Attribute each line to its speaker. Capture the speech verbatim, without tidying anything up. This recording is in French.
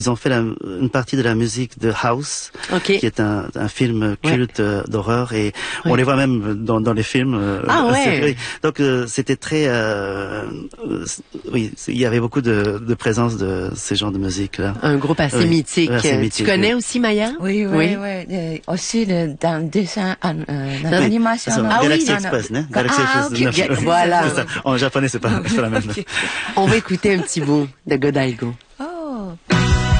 Speaker 1: Ils ont fait la, une partie de la musique de House,
Speaker 2: okay.
Speaker 1: qui est un, un film culte ouais. d'horreur, et ouais. on les voit même dans, dans les films.
Speaker 2: Ah ouais.
Speaker 1: Donc euh, c'était très, euh, oui, il y avait beaucoup de, de présence de ces genres de musique là.
Speaker 2: Un groupe assez, oui. mythique. assez mythique. Tu connais oui. aussi Maya?
Speaker 3: Oui, oui, oui. oui. Euh, aussi le, dans le dessin, euh, dans oui. l'animation.
Speaker 1: Ah Galaxy oui, Express, non? Galaxy
Speaker 2: ah,
Speaker 1: Express.
Speaker 2: Okay. Voilà.
Speaker 1: En japonais, c'est pas, c'est pas la même.
Speaker 2: On va écouter un petit bout de Godiego.